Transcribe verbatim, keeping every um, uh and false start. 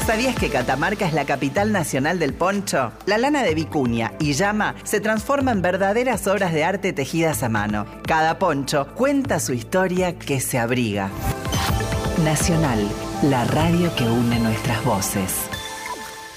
¿Sabías que Catamarca es la capital nacional del poncho? La lana de vicuña y llama se transforma en verdaderas obras de arte tejidas a mano. Cada poncho cuenta su historia que se abriga. Nacional, la radio que une nuestras voces.